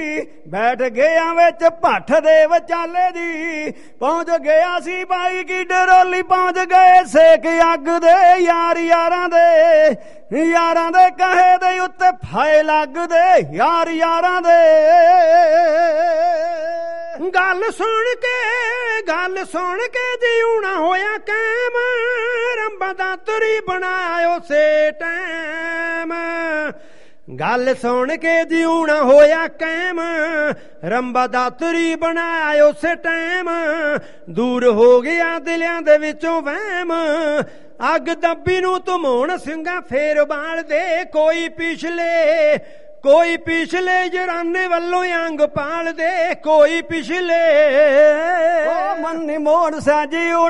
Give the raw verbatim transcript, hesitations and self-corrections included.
ਬੈਠ ਗਿਆ ਵਿੱਚ ਭੱਠ ਦੇ ਵਿਚਾਲੇ ਦੀ, ਪਹੁੰਚ ਗਿਆ ਸੀ ਬਾਈ ਕੀ ਡਰੋਲੀ, ਪਹੁੰਚ ਗਏ ਸੇਕ ਅੱਗ ਦੇ ਯਾਰ ਯਾਰਾਂ ਦੇ, ਯਾਰਾਂ ਦੇ ਕਹੇ ਦੇ ਉੱਤੇ ਫਾਇ ਲੱਗਦੇ ਯਾਰ ਯਾਰਾਂ ਦੇ। ਗੱਲ ਸੁਣ ਕੇ ਗੱਲ ਸੁਣ ਕੇ ਜਿਉਣਾ ਹੋਇਆ ਕਾਇਮ, ਰੰਬਾਂ ਦਾ ਤੁਰੀ ਬਣਾਇਓ ਸੇ ਟੈਮ। ਗੱਲ ਸੁਣ ਕੇ ਜਿਉਣਾ ਹੋਇਆ ਕਾਇਮ, ਰੰਬਾ ਦਾ ਤੁਰੀ ਬਣਾਇਓ ਉਸੇ ਟਾਈਮ। ਦੂਰ ਹੋ ਗਿਆ ਦਿਲਿਆਂ ਦੇ ਵਿੱਚੋਂ ਵਹਿਮ, ਅੱਗ ਦੱਬੀ ਨੂੰ ਧਮਾਉਣ ਸਿੰਘਾਂ ਫੇਰ ਬਾਲ ਦੇ। ਕੋਈ ਪਿਛਲੇ ਕੋਈ ਪਿਛਲੇ ਜਰਾਨੇ ਵੱਲੋਂ ਅੰਗ ਪਾਲ ਦੇ, ਕੋਈ ਪਿਛਲੇ ਉਹ ਮੰਨੀ ਮੋੜ ਸਾਜੀ